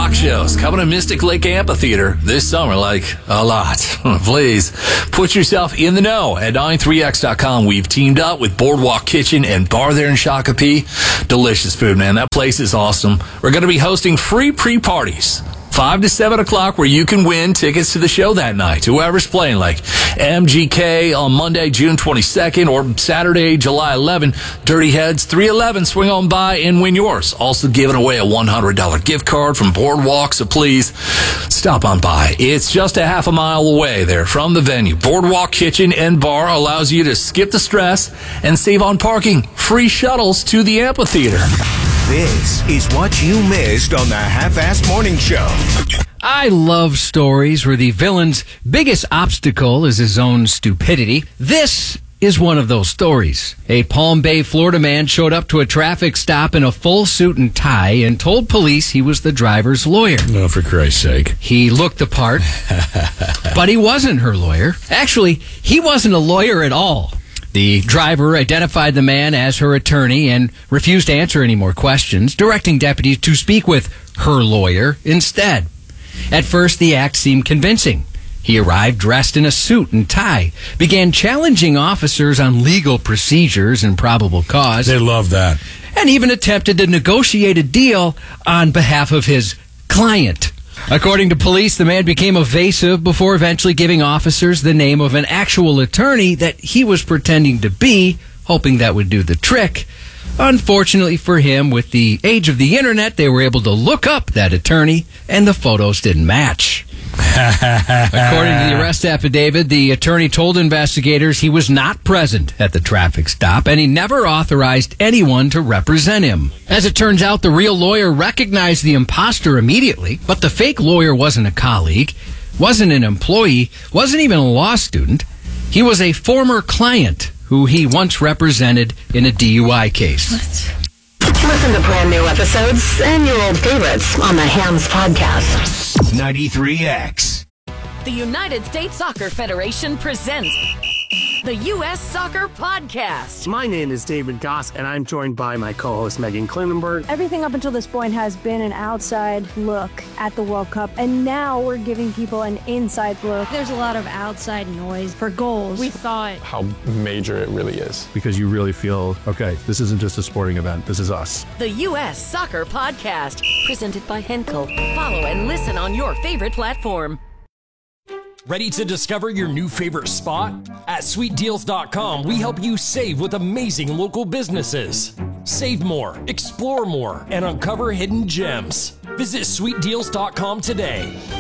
rock shows coming to Mystic Lake Amphitheater this summer, like a lot. Please put yourself in the know at 93x.com. We've teamed up with Boardwalk Kitchen and Bar there in Shakopee. Delicious food, man. That place is awesome. We're going to be hosting free pre-parties 5 to 7 o'clock where you can win tickets to the show that night. Whoever's playing, like MGK on Monday, June 22nd, or Saturday, July 11. Dirty Heads, 311. Swing on by and win yours. Also giving away a $100 gift card from Boardwalk, so please stop on by. It's just a half a mile away there from the venue. Boardwalk Kitchen and Bar allows you to skip the stress and save on parking. Free shuttles to the amphitheater. This is what you missed on the Half-Assed Morning Show. I love stories where the villain's biggest obstacle is his own stupidity. This is one of those stories. A Palm Bay, Florida man showed up to a traffic stop in a full suit and tie and told police he was the driver's lawyer. Oh, for Christ's sake. He looked the part, but he wasn't her lawyer. Actually, he wasn't a lawyer at all. The driver identified the man as her attorney and refused to answer any more questions, directing deputies to speak with her lawyer instead. At first, the act seemed convincing. He arrived dressed in a suit and tie, began challenging officers on legal procedures and probable cause. They love that. And even attempted to negotiate a deal on behalf of his client. According to police, the man became evasive before eventually giving officers the name of an actual attorney that he was pretending to be, hoping that would do the trick. Unfortunately for him, with the age of the internet, they were able to look up that attorney, and the photos didn't match. According to the arrest affidavit, the attorney told investigators he was not present at the traffic stop, and he never authorized anyone to represent him. As it turns out, the real lawyer recognized the imposter immediately, but the fake lawyer wasn't a colleague, wasn't an employee, wasn't even a law student. He was a former client who he once represented in a DUI case. Listen to brand new episodes and your old favorites on the Hams Podcast. 93X. The United States Soccer Federation presents the U.S. Soccer Podcast. My name is David Goss, and I'm joined by my co-host Megan Klinenberg. Everything up until this point has been an outside look at the World Cup, and now we're giving people an inside look. There's a lot of outside noise for goals. We thought how major it really is. Because you really feel, okay, this isn't just a sporting event, this is us. The U.S. Soccer Podcast, presented by Henkel. Follow and listen on your favorite platform. Ready to discover your new favorite spot? At SweetDeals.com, we help you save with amazing local businesses. Save more, explore more, and uncover hidden gems. Visit SweetDeals.com today.